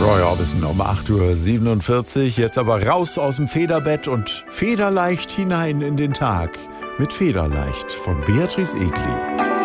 Roy Orbison um 8:47 Uhr. Jetzt aber raus aus dem Federbett und federleicht hinein in den Tag. Mit Federleicht von Beatrice Egli.